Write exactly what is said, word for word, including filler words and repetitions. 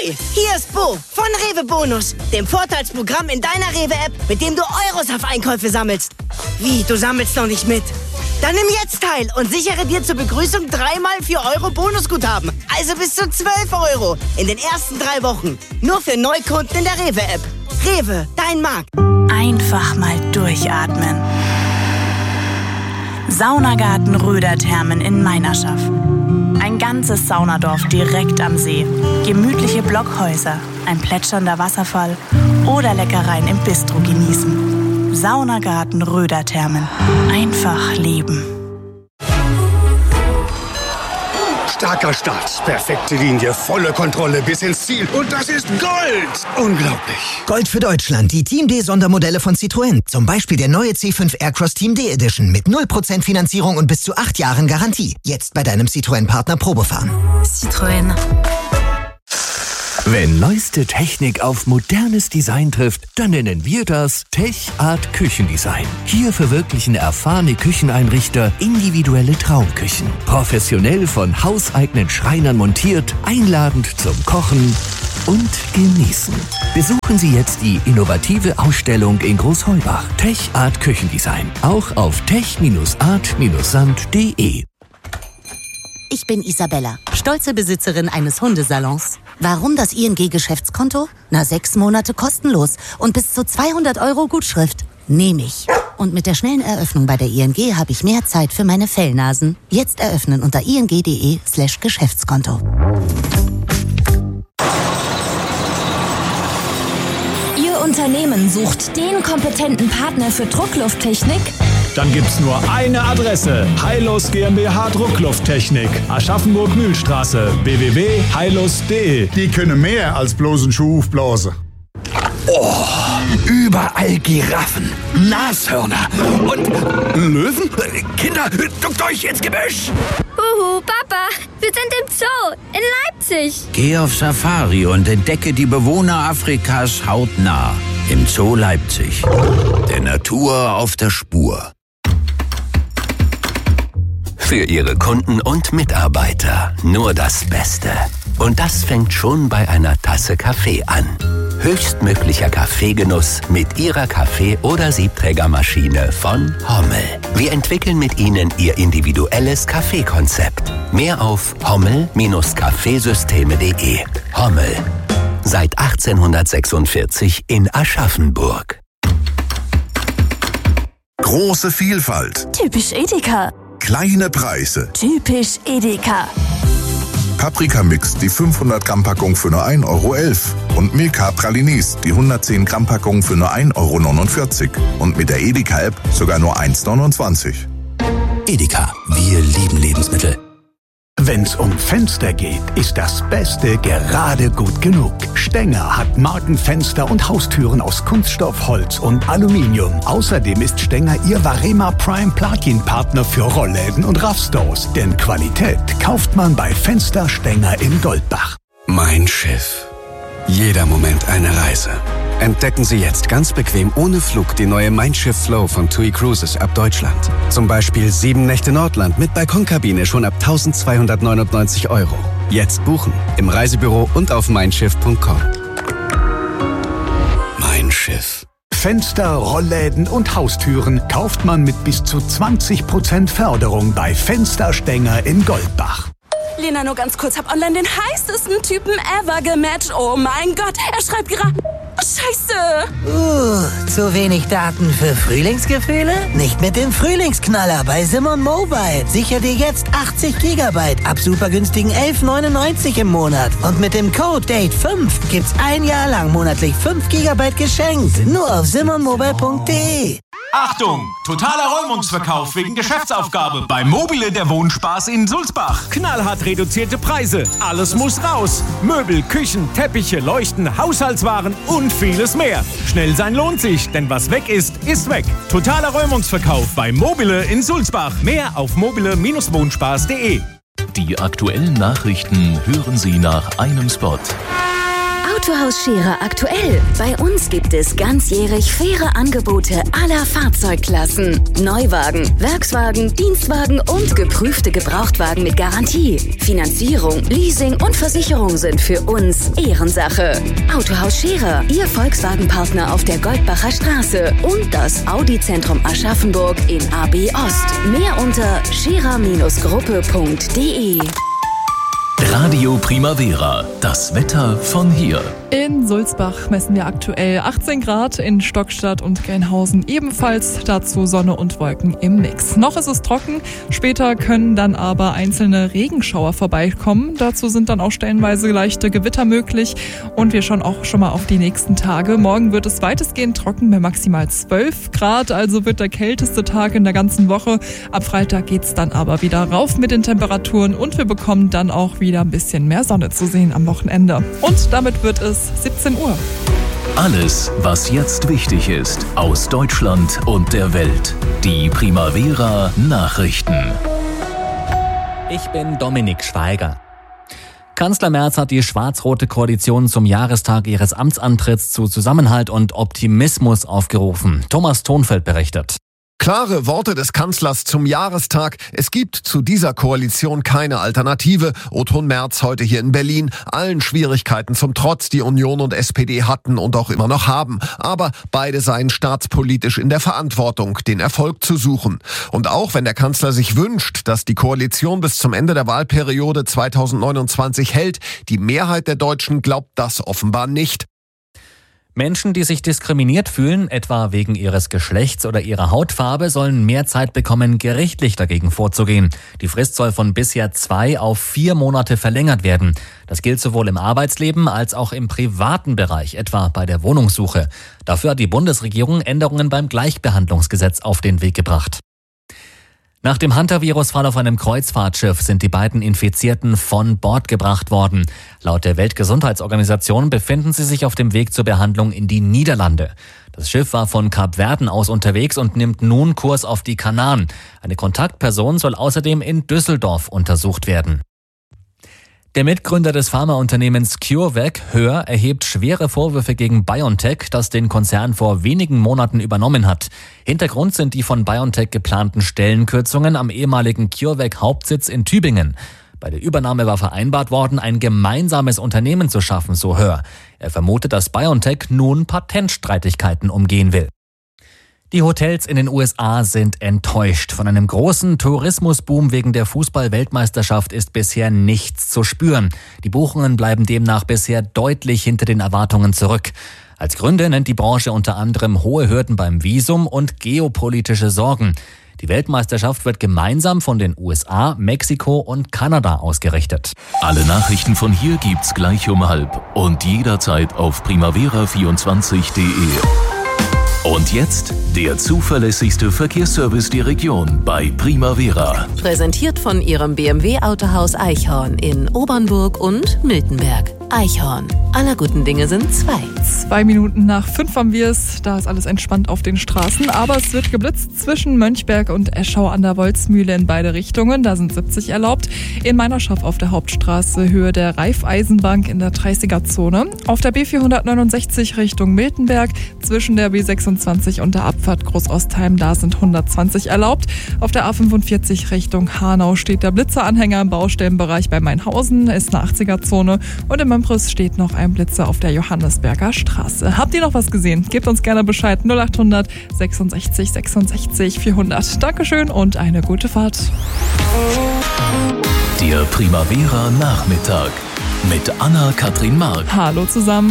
Hi, hier ist Bo von Rewe Bonus, dem Vorteilsprogramm in deiner Rewe-App, mit dem du Euros auf Einkäufe sammelst. Wie, du sammelst noch nicht mit? Dann nimm jetzt teil und sichere dir zur Begrüßung dreimal vier Euro Bonusguthaben. Also bis zu zwölf Euro in den ersten drei Wochen. Nur für Neukunden in der Rewe-App. Rewe, dein Markt. Einfach mal durchatmen. Saunagarten Röderthermen in Meinerschaff. Ein ganzes Saunadorf direkt am See. Gemütliche Blockhäuser, ein plätschernder Wasserfall oder Leckereien im Bistro genießen. Saunagarten Röderthermen. Einfach leben. Starker Start, perfekte Linie, volle Kontrolle bis ins Ziel. Und das ist Gold! Unglaublich. Gold für Deutschland, die Team D-Sondermodelle von Citroën. Zum Beispiel der neue C fünf Aircross Team D Edition mit null Prozent Finanzierung und bis zu acht Jahren Garantie. Jetzt bei deinem Citroën-Partner Probefahren. Citroën. Wenn neueste Technik auf modernes Design trifft, dann nennen wir das Tech-Art Küchendesign. Hier verwirklichen erfahrene Kücheneinrichter individuelle Traumküchen. Professionell von hauseigenen Schreinern montiert, einladend zum Kochen und Genießen. Besuchen Sie jetzt die innovative Ausstellung in Großheubach. Tech-Art Küchendesign. Auch auf tech art sand punkt de. Ich bin Isabella, stolze Besitzerin eines Hundesalons. Warum das I N G-Geschäftskonto? Na, sechs Monate kostenlos und bis zu zweihundert Euro Gutschrift. Nehme ich. Und mit der schnellen Eröffnung bei der I N G habe ich mehr Zeit für meine Fellnasen. Jetzt eröffnen unter ing.de slash Geschäftskonto. Ihr Unternehmen sucht den kompetenten Partner für Drucklufttechnik? Dann gibt's nur eine Adresse. Heilus GmbH Drucklufttechnik. Aschaffenburg-Mühlstraße. w w w punkt heilus punkt de. Die können mehr als bloßen Schuh aufblasen. Oh, überall Giraffen, Nashörner und Löwen. Kinder, duckt euch ins Gebüsch. Huhu, Papa, wir sind im Zoo in Leipzig. Geh auf Safari und entdecke die Bewohner Afrikas hautnah. Im Zoo Leipzig. Der Natur auf der Spur. Für Ihre Kunden und Mitarbeiter nur das Beste. Und das fängt schon bei einer Tasse Kaffee an. Höchstmöglicher Kaffeegenuss mit Ihrer Kaffee- oder Siebträgermaschine von Hommel. Wir entwickeln mit Ihnen Ihr individuelles Kaffeekonzept. Mehr auf hommel Kaffeesysteme punkt de. Hommel. Seit achtzehnhundertsechsundvierzig in Aschaffenburg. Große Vielfalt. Typisch Edeka. Kleine Preise. Typisch Edeka. Paprikamix, die fünfhundert Gramm Packung für nur ein Euro elf. Und Milka Pralinis, die hundertzehn Gramm Packung für nur ein Euro neunundvierzig. Und mit der Edeka-App sogar nur eins neunundzwanzig. Edeka, wir lieben Lebensmittel. Wenn's um Fenster geht, ist das Beste gerade gut genug. Stenger hat Markenfenster und Haustüren aus Kunststoff, Holz und Aluminium. Außerdem ist Stenger Ihr Varema Prime Platin-Partner für Rollläden und Raffstores. Denn Qualität kauft man bei Fenster Stenger in Goldbach. Mein Schiff. Jeder Moment eine Reise. Entdecken Sie jetzt ganz bequem ohne Flug die neue Mein Schiff Flow von TUI Cruises ab Deutschland. Zum Beispiel sieben Nächte Nordland mit Balkonkabine schon ab eintausendzweihundertneunundneunzig Euro. Jetzt buchen im Reisebüro und auf mein schiff punkt com. Mein Schiff. Fenster, Rollläden und Haustüren kauft man mit bis zu zwanzig Prozent Förderung bei Fenster Stenger in Goldbach. Lena, nur ganz kurz, hab online den heißesten Typen ever gematcht. Oh mein Gott, er schreibt gerade... Scheiße! Uh, zu wenig Daten für Frühlingsgefühle? Nicht mit dem Frühlingsknaller bei Simon Mobile. Sicher dir jetzt achtzig Gigabyte ab super günstigen elf neunundneunzig im Monat. Und mit dem Code Date fünf gibt's ein Jahr lang monatlich fünf Gigabyte geschenkt. Nur auf simon mobile punkt de. Achtung! Totaler Räumungsverkauf wegen Geschäftsaufgabe bei Mobile der Wohnspaß in Sulzbach. Knallhart reduzierte Preise. Alles muss raus. Möbel, Küchen, Teppiche, Leuchten, Haushaltswaren und vieles mehr. Schnell sein lohnt sich, denn was weg ist, ist weg. Totaler Räumungsverkauf bei Mobile in Sulzbach. Mehr auf mobile Wohnspaß punkt de. Die aktuellen Nachrichten hören Sie nach einem Spot. Autohaus Scherer aktuell. Bei uns gibt es ganzjährig faire Angebote aller Fahrzeugklassen. Neuwagen, Werkswagen, Dienstwagen und geprüfte Gebrauchtwagen mit Garantie. Finanzierung, Leasing und Versicherung sind für uns Ehrensache. Autohaus Scherer, Ihr Volkswagen-Partner auf der Goldbacher Straße und das Audi-Zentrum Aschaffenburg in A B Ost. Mehr unter scherer Gruppe punkt de. Radio Primavera, das Wetter von hier. In Sulzbach messen wir aktuell achtzehn Grad, in Stockstadt und Gelnhausen ebenfalls, dazu Sonne und Wolken im Mix. Noch ist es trocken, später können dann aber einzelne Regenschauer vorbeikommen. Dazu sind dann auch stellenweise leichte Gewitter möglich und wir schauen auch schon mal auf die nächsten Tage. Morgen wird es weitestgehend trocken bei maximal zwölf Grad, also wird der kälteste Tag in der ganzen Woche. Ab Freitag geht's dann aber wieder rauf mit den Temperaturen und wir bekommen dann auch wieder ein bisschen mehr Sonne zu sehen am Wochenende. Und damit wird es siebzehn Uhr. Alles, was jetzt wichtig ist, aus Deutschland und der Welt. Die Primavera Nachrichten. Ich bin Dominik Schweiger. Kanzler Merz hat die schwarz-rote Koalition zum Jahrestag ihres Amtsantritts zu Zusammenhalt und Optimismus aufgerufen. Thomas Thonfeld berichtet. Klare Worte des Kanzlers zum Jahrestag. Es gibt zu dieser Koalition keine Alternative. O-Ton Merz heute hier in Berlin. Allen Schwierigkeiten zum Trotz, die Union und S P D hatten und auch immer noch haben. Aber beide seien staatspolitisch in der Verantwortung, den Erfolg zu suchen. Und auch wenn der Kanzler sich wünscht, dass die Koalition bis zum Ende der Wahlperiode zweitausendneunundzwanzig hält, die Mehrheit der Deutschen glaubt das offenbar nicht. Menschen, die sich diskriminiert fühlen, etwa wegen ihres Geschlechts oder ihrer Hautfarbe, sollen mehr Zeit bekommen, gerichtlich dagegen vorzugehen. Die Frist soll von bisher zwei auf vier Monate verlängert werden. Das gilt sowohl im Arbeitsleben als auch im privaten Bereich, etwa bei der Wohnungssuche. Dafür hat die Bundesregierung Änderungen beim Gleichbehandlungsgesetz auf den Weg gebracht. Nach dem Hunter-Virus-Fall auf einem Kreuzfahrtschiff sind die beiden Infizierten von Bord gebracht worden. Laut der Weltgesundheitsorganisation befinden sie sich auf dem Weg zur Behandlung in die Niederlande. Das Schiff war von Kapverden aus unterwegs und nimmt nun Kurs auf die Kanaren. Eine Kontaktperson soll außerdem in Düsseldorf untersucht werden. Der Mitgründer des Pharmaunternehmens CureVac, Höhr, erhebt schwere Vorwürfe gegen BioNTech, das den Konzern vor wenigen Monaten übernommen hat. Hintergrund sind die von BioNTech geplanten Stellenkürzungen am ehemaligen CureVac-Hauptsitz in Tübingen. Bei der Übernahme war vereinbart worden, ein gemeinsames Unternehmen zu schaffen, so Höhr. Er vermutet, dass BioNTech nun Patentstreitigkeiten umgehen will. Die Hotels in den U S A sind enttäuscht. Von einem großen Tourismusboom wegen der Fußball-Weltmeisterschaft ist bisher nichts zu spüren. Die Buchungen bleiben demnach bisher deutlich hinter den Erwartungen zurück. Als Gründe nennt die Branche unter anderem hohe Hürden beim Visum und geopolitische Sorgen. Die Weltmeisterschaft wird gemeinsam von den U S A, Mexiko und Kanada ausgerichtet. Alle Nachrichten von hier gibt's gleich um halb und jederzeit auf primavera vierundzwanzig punkt de. Und jetzt der zuverlässigste Verkehrsservice der Region bei Primavera. Präsentiert von Ihrem B M W-Autohaus Eichhorn in Obernburg und Miltenberg. Eichhorn. Aller guten Dinge sind zwei. Zwei Minuten nach fünf haben wir es. Da ist alles entspannt auf den Straßen. Aber es wird geblitzt zwischen Mönchberg und Eschau an der Wolzmühle in beide Richtungen. Da sind siebzig erlaubt. In Meinerschaft auf der Hauptstraße Höhe der Raiffeisenbank in der dreißiger Zone. Auf der B vierhundertneunundsechzig Richtung Miltenberg zwischen der B sechsundzwanzig und der Abfahrt Großostheim. Da sind hundertzwanzig erlaubt. Auf der A fünfundvierzig Richtung Hanau steht der Blitzeranhänger im Baustellenbereich bei Mainhausen. Ist eine achtziger Zone. Und im Impress steht noch ein Blitzer auf der Johannesberger Straße. Habt ihr noch was gesehen? Gebt uns gerne Bescheid. null achthundert sechsundsechzig sechsundsechzig vierhundert. Dankeschön und eine gute Fahrt. Der Primavera Nachmittag mit Anna-Kathrin Mark. Hallo zusammen.